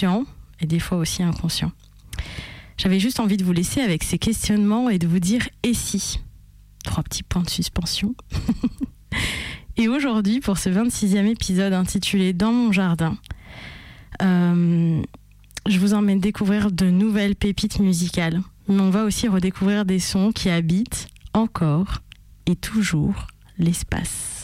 conscients et des fois aussi inconscients. J'avais juste envie de vous laisser avec ces questionnements et de vous dire « et si ?» 3 petits points de suspension. Et aujourd'hui, pour ce 26e épisode intitulé « Dans mon jardin », je vous emmène découvrir de nouvelles pépites musicales. Mais on va aussi redécouvrir des sons qui habitent encore et toujours l'espace.